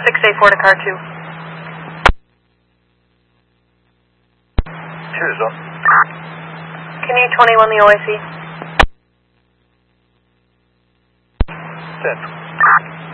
684 to car 2. Cheers, up. Can you 21 the OIC? 10.